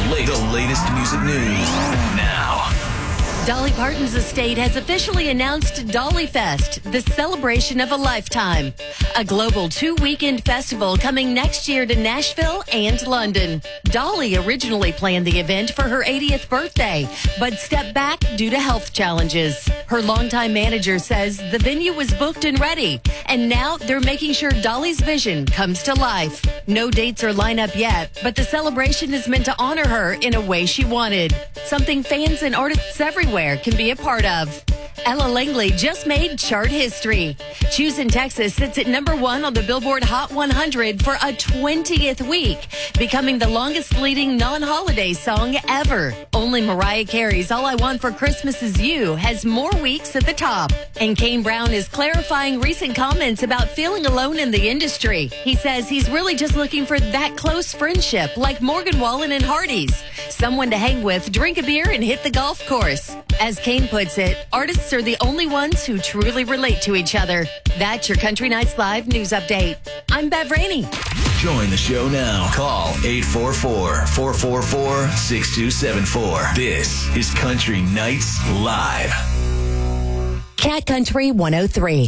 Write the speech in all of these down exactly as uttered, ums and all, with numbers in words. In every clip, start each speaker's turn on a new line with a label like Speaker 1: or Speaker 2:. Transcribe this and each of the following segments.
Speaker 1: late, the latest music news now.
Speaker 2: Dolly Parton's estate has officially announced Dolly Fest, the celebration of a lifetime. A global two-weekend festival coming next year to Nashville and London. Dolly originally planned the event for her eightieth birthday, but stepped back due to health challenges. Her longtime manager says the venue was booked and ready, and now they're making sure Dolly's vision comes to life. No dates or lineup yet, but the celebration is meant to honor her in a way she wanted. Something fans and artists everywhere can be a part of. Ella Langley just made chart history. Choose in Texas sits at number one on the Billboard Hot one hundred for a twentieth week, becoming the longest leading non-holiday song ever. Only Mariah Carey's All I Want for Christmas Is You has more weeks at the top. And Kane Brown is clarifying recent comments about feeling alone in the industry. He says he's really just looking for that close friendship like Morgan Wallen and Hardy's. Someone to hang with, drink a beer, and hit the golf course. As Kane puts it, artists are the only ones who truly relate to each other. That's your Country Nights Live news update. I'm Bev Rainey.
Speaker 1: Join the show now. Call eight four four, four four four, six two seven four. This is Country Nights Live.
Speaker 2: Cat Country one oh three.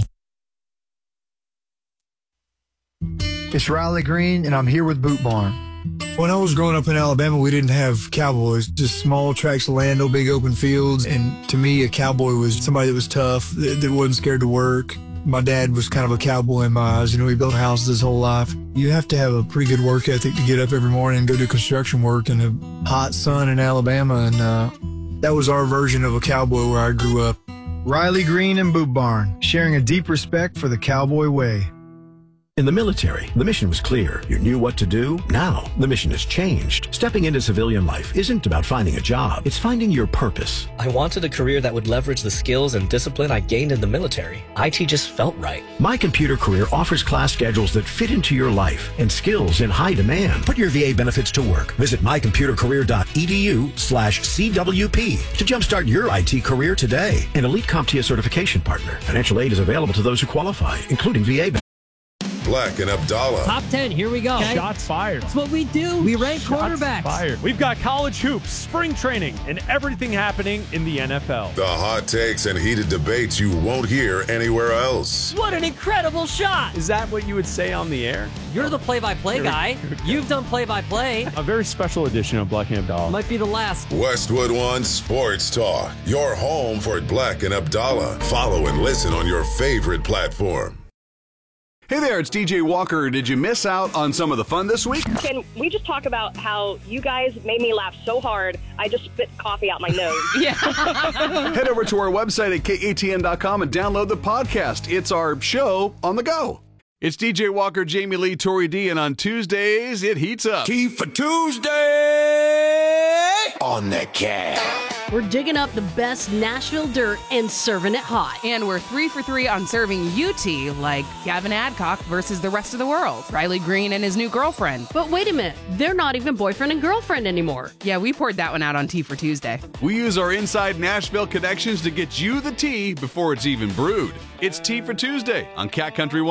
Speaker 3: It's Riley Green, and I'm here with Boot Barn. When I was growing up in Alabama, we didn't have cowboys, just small tracts of land, no big open fields. And to me, a cowboy was somebody that was tough, that, that wasn't scared to work. My dad was kind of a cowboy in my eyes. You know, he built houses his whole life. You have to have a pretty good work ethic to get up every morning and go do construction work in the hot sun in Alabama. And uh, that was our version of a cowboy where I grew up. Riley Green and Boot Barn, sharing a deep respect for the cowboy way.
Speaker 4: In the military, the mission was clear. You knew what to do. Now, the mission has changed. Stepping into civilian life isn't about finding a job. It's finding your purpose.
Speaker 5: I wanted a career that would leverage the skills and discipline I gained in the military. I T just felt right.
Speaker 4: My Computer Career offers class schedules that fit into your life and skills in high demand. Put your V A benefits to work. Visit mycomputercareer.edu slash CWP to jumpstart your I T career today. An Elite CompTIA certification partner. Financial aid is available to those who qualify, including V A benefits.
Speaker 6: Black and Abdallah.
Speaker 7: Top ten, here we go.
Speaker 8: Okay. Shots fired.
Speaker 7: That's what we do. We rank
Speaker 8: Shots
Speaker 7: quarterbacks.
Speaker 8: Fired. We've got college hoops, spring training, and everything happening in the N F L.
Speaker 6: The hot takes and heated debates you won't hear anywhere else.
Speaker 7: What an incredible shot.
Speaker 8: Is that what you would say on the air?
Speaker 7: You're the play-by-play guy. You've done play-by-play.
Speaker 8: A very special edition of Black and Abdallah.
Speaker 7: Might be the last.
Speaker 6: Westwood One Sports Talk. Your home for Black and Abdallah. Follow and listen on your favorite platform.
Speaker 9: Hey there, it's D J Walker. Did you miss out on some of the fun this week?
Speaker 10: Can we just talk about how you guys made me laugh so hard, I just spit coffee out my nose?
Speaker 7: Yeah.
Speaker 9: Head over to our website at K A T N dot com and download the podcast. It's our show on the go. It's D J Walker, Jamie Lee, Tori D, and on Tuesdays, it heats up.
Speaker 1: Key for Tuesday on the cat.
Speaker 11: We're digging up the best Nashville dirt and serving it hot.
Speaker 12: And we're three for three on serving U T, like Gavin Adcock versus the rest of the world. Riley Green and his new girlfriend.
Speaker 11: But wait a minute, they're not even boyfriend and girlfriend anymore.
Speaker 12: Yeah, we poured that one out on Tea for Tuesday.
Speaker 9: We use our inside Nashville connections to get you the tea before it's even brewed. It's Tea for Tuesday on Cat Country one.